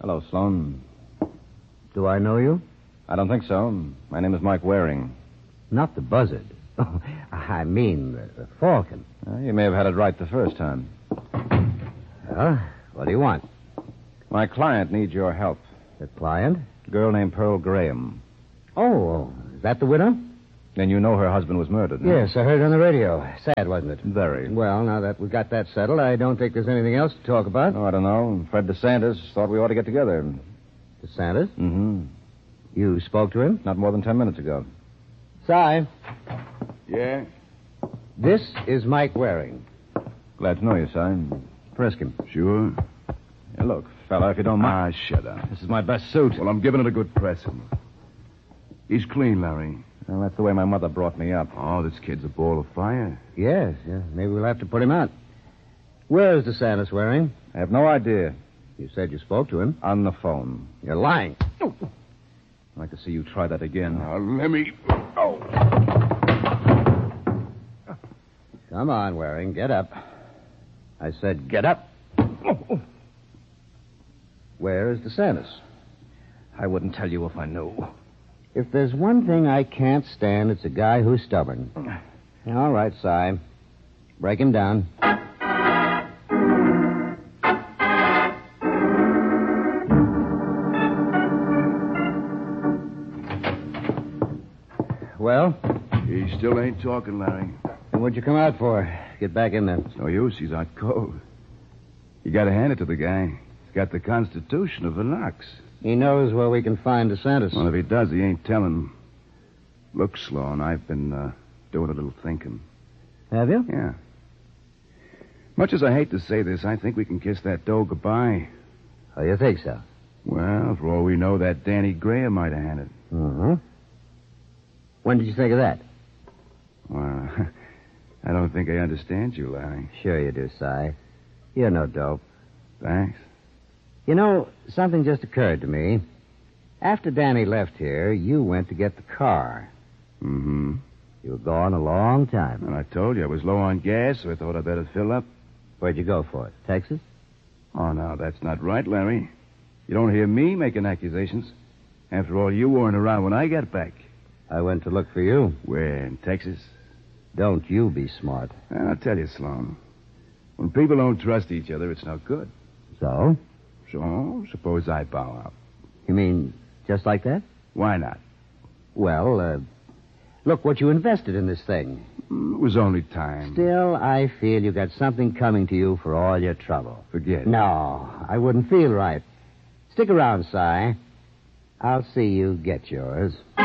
Hello, Sloan. Do I know you? I don't think so. My name is Mike Waring. Not the buzzard. Oh, I mean the falcon. You may have had it right the first time. Well, what do you want? My client needs your help. The client? A girl named Pearl Graham. Oh, is that the widow? Then you know her husband was murdered, huh? Yes, I heard it on the radio. Sad, wasn't it? Very. Well, now that we got that settled, I don't think there's anything else to talk about. Oh, I don't know. Fred DeSantis thought we ought to get together. DeSantis? Mm-hmm. You spoke to him? Not more than 10 minutes ago. Si, Yeah? this is Mike Waring. Glad to know you, Si. Frisk him. Sure? Hey, look, fella, if you don't mind. Shut up. This is my best suit. Well, I'm giving it a good pressing. He's clean, Larry. Well, that's the way my mother brought me up. Oh, this kid's a ball of fire. Yes, maybe we'll have to put him out. Where is DeSantis, Waring? I have no idea. You said you spoke to him. On the phone. You're lying. I'd like to see you try that again. Now, let me... Oh. Come on, Waring, get up. I said get up. Where is DeSantis? I wouldn't tell you if I knew. If there's one thing I can't stand, it's a guy who's stubborn. All right, Si. Break him down. Well? He still ain't talking, Larry. And what'd you come out for? Get back in there. It's no use. He's out cold. You gotta hand it to the guy. He's got the constitution of an ox. He knows where we can find DeSantis. Well, if he does, he ain't telling. Look, Sloan, I've been doing a little thinking. Have you? Yeah. Much as I hate to say this, I think we can kiss that dough goodbye. Oh, you think so? Well, for all we know, that Danny Graham might have had it. Mm-hmm. When did you think of that? Well, I don't think I understand you, Larry. Sure you do, Si. You're no dope. Thanks. You know, something just occurred to me. After Danny left here, you went to get the car. Mm-hmm. You were gone a long time. And I told you I was low on gas, so I thought I'd better fill up. Where'd you go for it? Texas? Oh, no, that's not right, Larry. You don't hear me making accusations. After all, you weren't around when I got back. I went to look for you. Where, in Texas? Don't you be smart. Well, I'll tell you, Sloan. When people don't trust each other, it's no good. So? So, suppose I bow out. You mean just like that? Why not? Well, look what you invested in this thing. It was only time. Still, I feel you got something coming to you for all your trouble. Forget it. No, I wouldn't feel right. Stick around, Si. I'll see you get yours.